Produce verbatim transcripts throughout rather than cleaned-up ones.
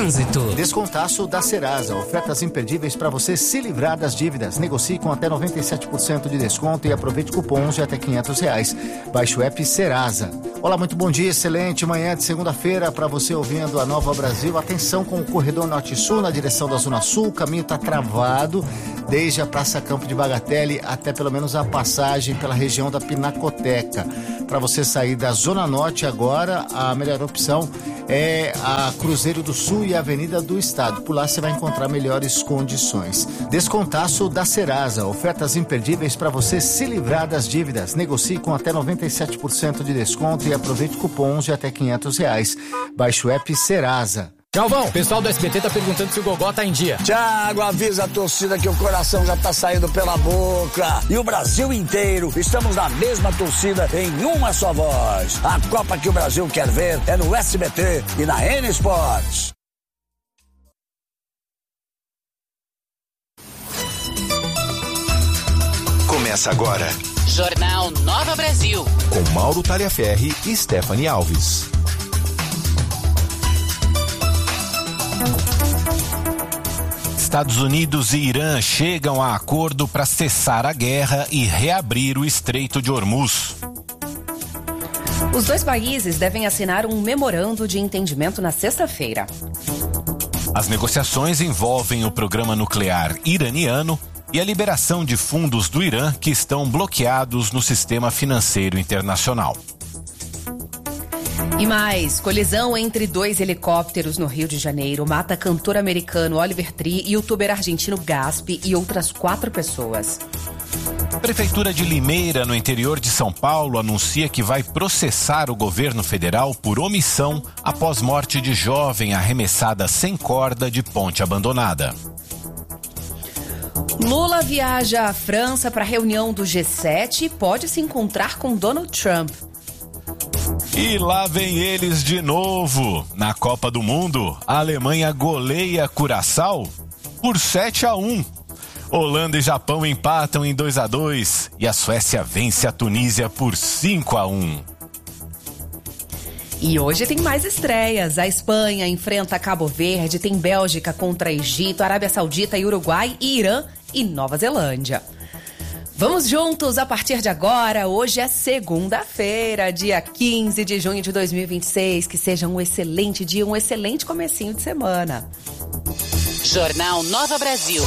Trânsito. Descontaço da Serasa. Ofertas imperdíveis para você se livrar das dívidas. Negocie com até noventa e sete por cento de desconto e aproveite cupons de até quinhentos reais. Baixe o app Serasa. Olá, muito bom dia, excelente manhã de segunda-feira para você ouvindo a Nova Brasil. Atenção com o corredor Norte-Sul na direção da Zona Sul. O caminho está travado desde a Praça Campo de Bagatelle até pelo menos a passagem pela região da Pinacoteca. Para você sair da Zona Norte agora, a melhor opção é a Cruzeiro do Sul e a Avenida do Estado. Por lá você vai encontrar melhores condições. Descontaço da Serasa. Ofertas imperdíveis para você se livrar das dívidas. Negocie com até noventa e sete por cento de desconto e aproveite cupons de até quinhentos reais. Baixe o app Serasa. Galvão, o pessoal do S B T tá perguntando se o Gogó tá em dia. Thiago, avisa a torcida que o coração já tá saindo pela boca. E o Brasil inteiro, estamos na mesma torcida em uma só voz. A Copa que o Brasil quer ver é no S B T e na N Sports. Começa agora. Jornal Nova Brasil. Com Mauro Taliaferri e Stephanie Alves. Estados Unidos e Irã chegam a acordo para cessar a guerra e reabrir o Estreito de Hormuz. Os dois países devem assinar um memorando de entendimento na sexta-feira. As negociações envolvem o programa nuclear iraniano e a liberação de fundos do Irã que estão bloqueados no sistema financeiro internacional. E mais, colisão entre dois helicópteros no Rio de Janeiro mata cantor americano Oliver Tree, youtuber argentino Gaspi e outras quatro pessoas. Prefeitura de Limeira, no interior de São Paulo, anuncia que vai processar o governo federal por omissão após morte de jovem arremessada sem corda de ponte abandonada. Lula viaja à França para a reunião do G sete e pode se encontrar com Donald Trump. E lá vem eles de novo. Na Copa do Mundo, a Alemanha goleia Curaçao por sete a um. Holanda e Japão empatam em dois a dois e a Suécia vence a Tunísia por cinco a um. E hoje tem mais estreias. A Espanha enfrenta Cabo Verde, tem Bélgica contra Egito, Arábia Saudita e Uruguai, e Irã e Nova Zelândia. Vamos juntos a partir de agora. Hoje é segunda-feira, dia quinze de junho de dois mil e vinte e seis. Que seja um excelente dia, um excelente comecinho de semana. Jornal Nova Brasil.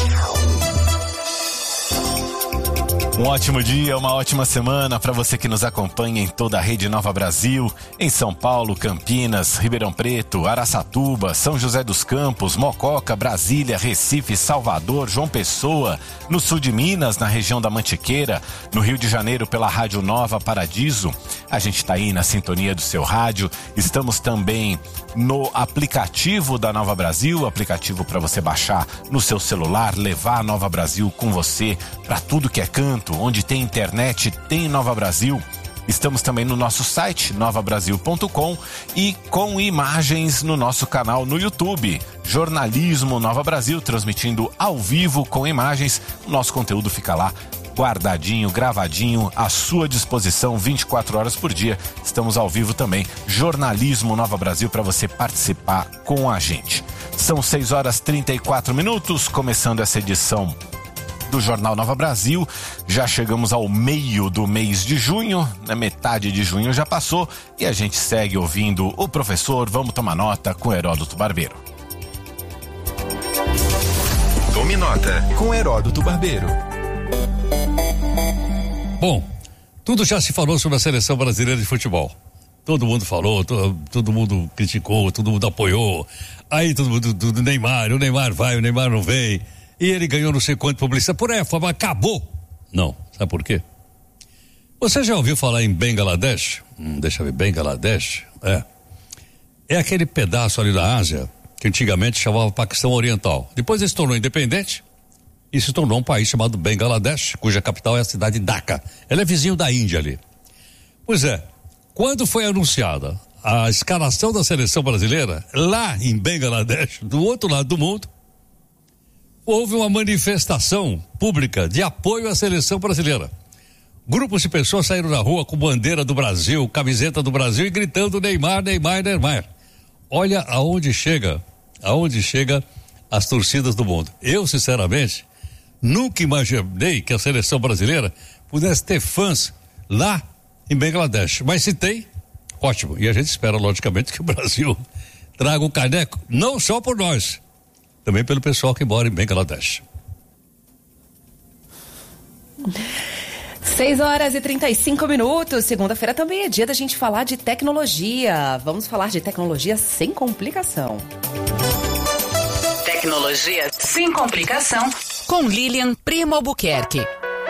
Um ótimo dia, uma ótima semana para você que nos acompanha em toda a rede Nova Brasil, em São Paulo, Campinas, Ribeirão Preto, Araçatuba, São José dos Campos, Mococa, Brasília, Recife, Salvador, João Pessoa, no sul de Minas, na região da Mantiqueira, no Rio de Janeiro pela Rádio Nova Paradiso. A gente está aí na sintonia do seu rádio. Estamos também no aplicativo da Nova Brasil, aplicativo para você baixar no seu celular, levar a Nova Brasil com você para tudo que é canto. Onde tem internet, tem Nova Brasil. Estamos também no nosso site, nova brasil ponto com, e com imagens no nosso canal no YouTube, Jornalismo Nova Brasil, transmitindo ao vivo com imagens. O nosso conteúdo fica lá guardadinho, gravadinho, à sua disposição vinte e quatro horas por dia. Estamos ao vivo também, Jornalismo Nova Brasil, para você participar com a gente. São seis horas e trinta e quatro minutos, começando essa edição do Jornal Nova Brasil. Já chegamos ao meio do mês de junho, na metade de junho já passou, e a gente segue ouvindo o professor Vamos Tomar Nota com Heródoto Barbeiro. Tome nota com Heródoto Barbeiro. Bom, tudo já se falou sobre a seleção brasileira de futebol. Todo mundo falou, to, todo mundo criticou, todo mundo apoiou. Aí todo mundo, do Neymar, o Neymar vai, o Neymar não vem. E ele ganhou não sei quanto publicidade. Por aí, a forma acabou. Não, sabe por quê? Você já ouviu falar em Bangladesh? Hum, deixa eu ver, Bangladesh? É. É aquele pedaço ali da Ásia que antigamente chamava Paquistão Oriental. Depois ele se tornou independente e se tornou um país chamado Bangladesh, cuja capital é a cidade de Dhaka. Ela é vizinho da Índia ali. Pois é, quando foi anunciada a escalação da seleção brasileira, lá em Bangladesh, do outro lado do mundo, houve uma manifestação pública de apoio à seleção brasileira. Grupos de pessoas saíram na rua com bandeira do Brasil, camiseta do Brasil e gritando Neymar, Neymar, Neymar. Olha aonde chega aonde chega as torcidas do mundo. Eu, sinceramente, nunca imaginei que a seleção brasileira pudesse ter fãs lá em Bangladesh. Mas se tem, ótimo. E a gente espera, logicamente, que o Brasil traga um caneco, não só por nós, também pelo pessoal que mora em Bangladesh. seis horas e trinta e cinco minutos. Segunda-feira também é dia da gente falar de tecnologia. Vamos falar de tecnologia sem complicação. Tecnologia sem complicação com Lilian Primo Albuquerque.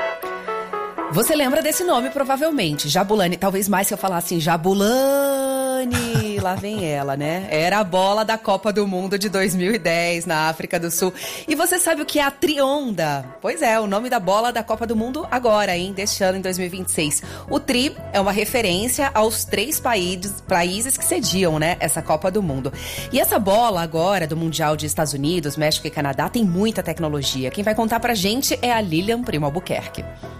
Você lembra desse nome, provavelmente. Jabulani. Talvez mais se eu falar assim, Jabulani. Lá vem ela, né? Era a bola da Copa do Mundo de dois mil e dez na África do Sul. E você sabe o que é a Trionda? Pois é, o nome da bola da Copa do Mundo agora, hein? Deste ano, em dois mil e vinte e seis. O Tri é uma referência aos três países, países que sediam, né? Essa Copa do Mundo. E essa bola agora, do Mundial de Estados Unidos, México e Canadá, tem muita tecnologia. Quem vai contar pra gente é a Lilian Primo Albuquerque.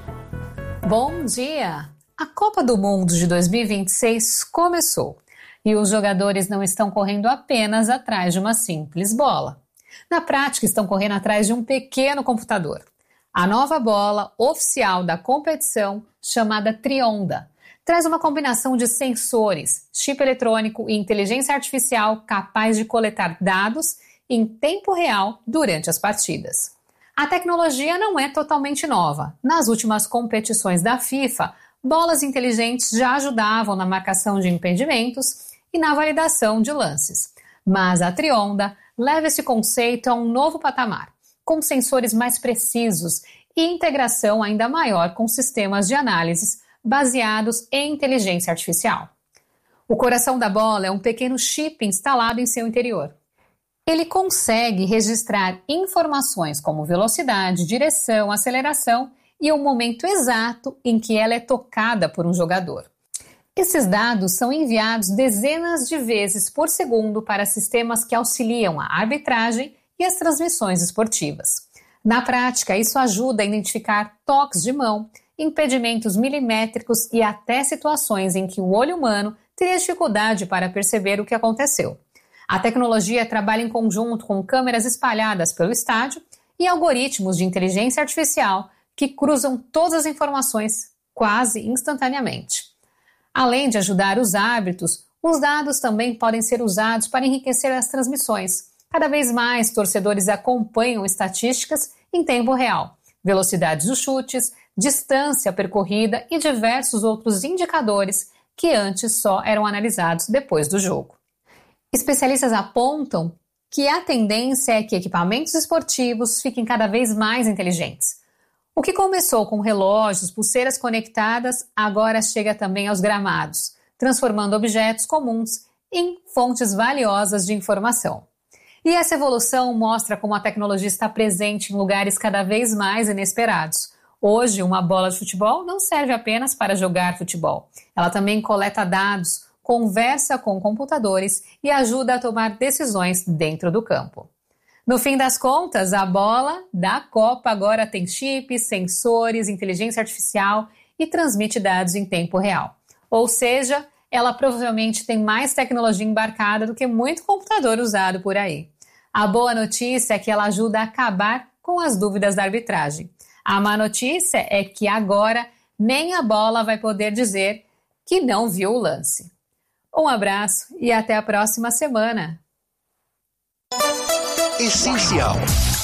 Bom dia! A Copa do Mundo de dois mil e vinte e seis começou e os jogadores não estão correndo apenas atrás de uma simples bola. Na prática, estão correndo atrás de um pequeno computador. A nova bola oficial da competição, chamada Trionda, traz uma combinação de sensores, chip eletrônico e inteligência artificial capaz de coletar dados em tempo real durante as partidas. A tecnologia não é totalmente nova. Nas últimas competições da FIFA, bolas inteligentes já ajudavam na marcação de impedimentos e na validação de lances. Mas a Trionda leva esse conceito a um novo patamar, com sensores mais precisos e integração ainda maior com sistemas de análise baseados em inteligência artificial. O coração da bola é um pequeno chip instalado em seu interior. Ele consegue registrar informações como velocidade, direção, aceleração e o momento exato em que ela é tocada por um jogador. Esses dados são enviados dezenas de vezes por segundo para sistemas que auxiliam a arbitragem e as transmissões esportivas. Na prática, isso ajuda a identificar toques de mão, impedimentos milimétricos e até situações em que o olho humano teria dificuldade para perceber o que aconteceu. A tecnologia trabalha em conjunto com câmeras espalhadas pelo estádio e algoritmos de inteligência artificial que cruzam todas as informações quase instantaneamente. Além de ajudar os árbitros, os dados também podem ser usados para enriquecer as transmissões. Cada vez mais torcedores acompanham estatísticas em tempo real, velocidade dos chutes, distância percorrida e diversos outros indicadores que antes só eram analisados depois do jogo. Especialistas apontam que a tendência é que equipamentos esportivos fiquem cada vez mais inteligentes. O que começou com relógios, pulseiras conectadas, agora chega também aos gramados, transformando objetos comuns em fontes valiosas de informação. E essa evolução mostra como a tecnologia está presente em lugares cada vez mais inesperados. Hoje, uma bola de futebol não serve apenas para jogar futebol. Ela também coleta dados, conversa com computadores e ajuda a tomar decisões dentro do campo. No fim das contas, a bola da Copa agora tem chips, sensores, inteligência artificial e transmite dados em tempo real. Ou seja, ela provavelmente tem mais tecnologia embarcada do que muito computador usado por aí. A boa notícia é que ela ajuda a acabar com as dúvidas da arbitragem. A má notícia é que agora nem a bola vai poder dizer que não viu o lance. Um abraço e até a próxima semana. Essencial.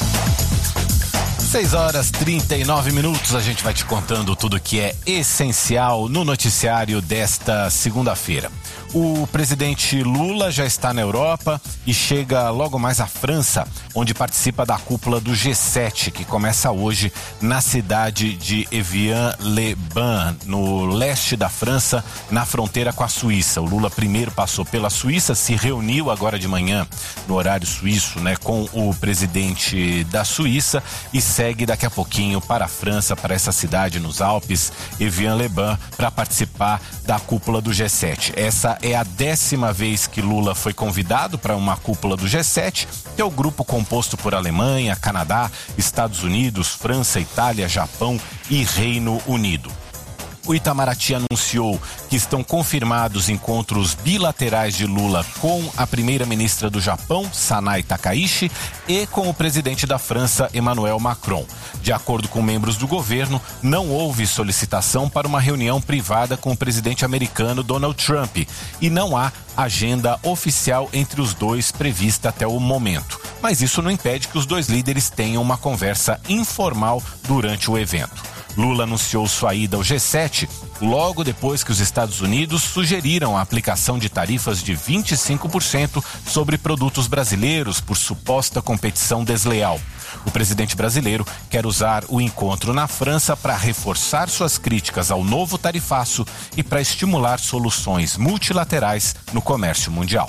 seis horas e trinta e nove minutos, a gente vai te contando tudo que é essencial no noticiário desta segunda-feira. O presidente Lula já está na Europa e chega logo mais à França, onde participa da cúpula do G sete, que começa hoje na cidade de Evian-les-Bains, no leste da França, na fronteira com a Suíça. O Lula primeiro passou pela Suíça, se reuniu agora de manhã, no horário suíço, né, com o presidente da Suíça e segue daqui a pouquinho para a França, para essa cidade nos Alpes, Evian-les-Bains, para participar da cúpula do G sete. Essa é a décima vez que Lula foi convidado para uma cúpula do G sete, que é o grupo composto por Alemanha, Canadá, Estados Unidos, França, Itália, Japão e Reino Unido. O Itamaraty anunciou que estão confirmados encontros bilaterais de Lula com a primeira-ministra do Japão, Sanai Takaichi, e com o presidente da França, Emmanuel Macron. De acordo com membros do governo, não houve solicitação para uma reunião privada com o presidente americano Donald Trump e não há agenda oficial entre os dois prevista até o momento. Mas isso não impede que os dois líderes tenham uma conversa informal durante o evento. Lula anunciou sua ida ao G sete logo depois que os Estados Unidos sugeriram a aplicação de tarifas de vinte e cinco por cento sobre produtos brasileiros por suposta competição desleal. O presidente brasileiro quer usar o encontro na França para reforçar suas críticas ao novo tarifaço e para estimular soluções multilaterais no comércio mundial.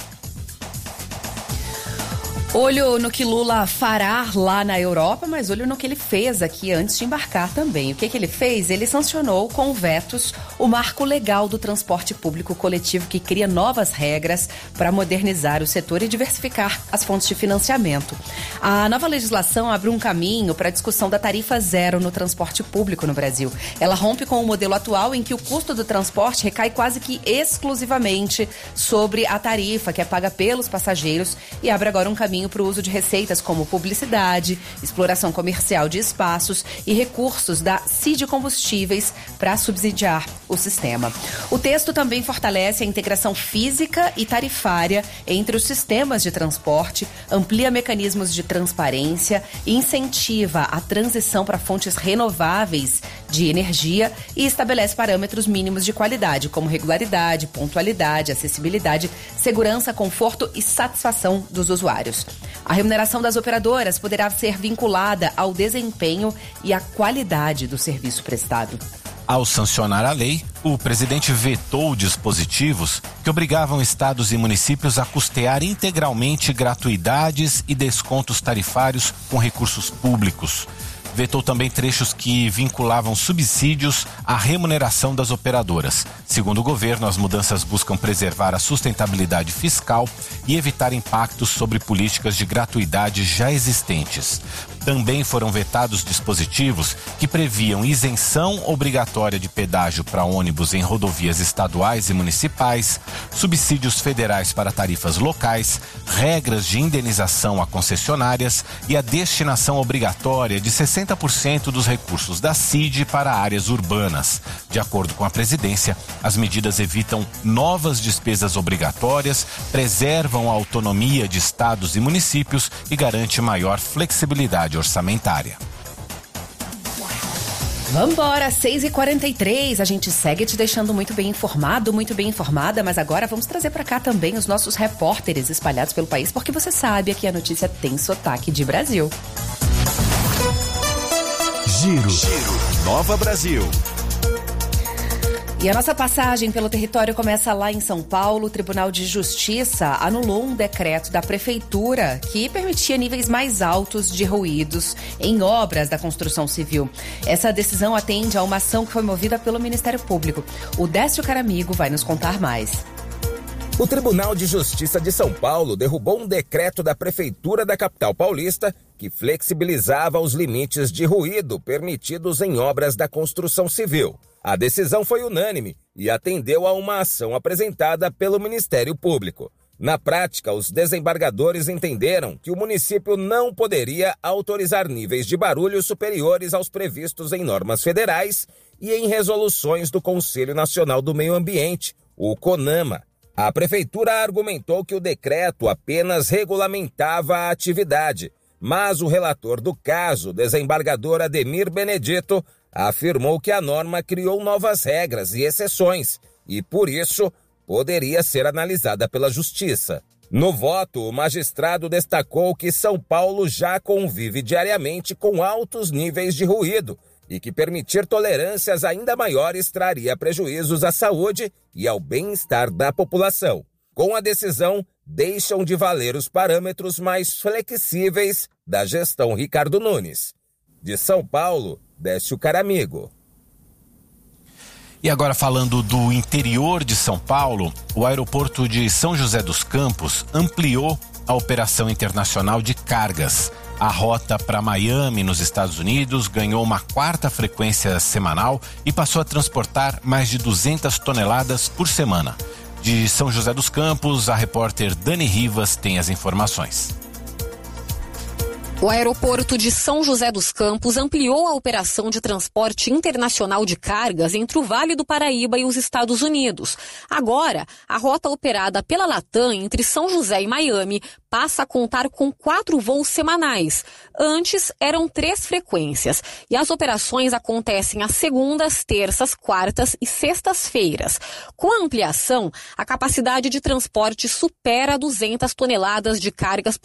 Olho no que Lula fará lá na Europa, mas olho no que ele fez aqui antes de embarcar também. O que, que ele fez? Ele sancionou com vetos o marco legal do transporte público coletivo que cria novas regras para modernizar o setor e diversificar as fontes de financiamento. A nova legislação abre um caminho para a discussão da tarifa zero no transporte público no Brasil. Ela rompe com o modelo atual em que o custo do transporte recai quase que exclusivamente sobre a tarifa que é paga pelos passageiros e abre agora um caminho para o uso de receitas como publicidade, exploração comercial de espaços e recursos da C I D Combustíveis para subsidiar o sistema. O texto também fortalece a integração física e tarifária entre os sistemas de transporte, amplia mecanismos de transparência e incentiva a transição para fontes renováveis de energia e estabelece parâmetros mínimos de qualidade, como regularidade, pontualidade, acessibilidade, segurança, conforto e satisfação dos usuários. A remuneração das operadoras poderá ser vinculada ao desempenho e à qualidade do serviço prestado. Ao sancionar a lei, o presidente vetou dispositivos que obrigavam estados e municípios a custear integralmente gratuidades e descontos tarifários com recursos públicos. Vetou também trechos que vinculavam subsídios à remuneração das operadoras. Segundo o governo, as mudanças buscam preservar a sustentabilidade fiscal e evitar impactos sobre políticas de gratuidade já existentes. Também foram vetados dispositivos que previam isenção obrigatória de pedágio para ônibus em rodovias estaduais e municipais, subsídios federais para tarifas locais, regras de indenização a concessionárias e a destinação obrigatória de sessenta por cento dos recursos da C I D para áreas urbanas. De acordo com a presidência, as medidas evitam novas despesas obrigatórias, preservam a autonomia de estados e municípios e garante maior flexibilidade orçamentária. Vambora, seis e quarenta e três, a gente segue te deixando muito bem informado, muito bem informada, mas agora vamos trazer para cá também os nossos repórteres espalhados pelo país, porque você sabe que a notícia tem sotaque de Brasil. Giro, Giro, Nova Brasil. E a nossa passagem pelo território começa lá em São Paulo. O Tribunal de Justiça anulou um decreto da Prefeitura que permitia níveis mais altos de ruídos em obras da construção civil. Essa decisão atende a uma ação que foi movida pelo Ministério Público. O Décio Caramigo vai nos contar mais. O Tribunal de Justiça de São Paulo derrubou um decreto da Prefeitura da capital paulista que flexibilizava os limites de ruído permitidos em obras da construção civil. A decisão foi unânime e atendeu a uma ação apresentada pelo Ministério Público. Na prática, os desembargadores entenderam que o município não poderia autorizar níveis de barulho superiores aos previstos em normas federais e em resoluções do Conselho Nacional do Meio Ambiente, o CONAMA. A Prefeitura argumentou que o decreto apenas regulamentava a atividade, mas o relator do caso, desembargador Ademir Benedito, afirmou que a norma criou novas regras e exceções e, por isso, poderia ser analisada pela Justiça. No voto, o magistrado destacou que São Paulo já convive diariamente com altos níveis de ruído e que permitir tolerâncias ainda maiores traria prejuízos à saúde e ao bem-estar da população. Com a decisão, deixam de valer os parâmetros mais flexíveis da gestão Ricardo Nunes. De São Paulo, Décio Caramigo. E agora falando do interior de São Paulo, o aeroporto de São José dos Campos ampliou a operação internacional de cargas. A rota para Miami, nos Estados Unidos, ganhou uma quarta frequência semanal e passou a transportar mais de duzentas toneladas por semana. De São José dos Campos, a repórter Dani Rivas tem as informações. O aeroporto de São José dos Campos ampliou a operação de transporte internacional de cargas entre o Vale do Paraíba e os Estados Unidos. Agora, a rota operada pela Latam entre São José e Miami passa a contar com quatro voos semanais. Antes, eram três frequências. E as operações acontecem às segundas, terças, quartas e sextas-feiras. Com a ampliação, a capacidade de transporte supera duzentas toneladas de cargas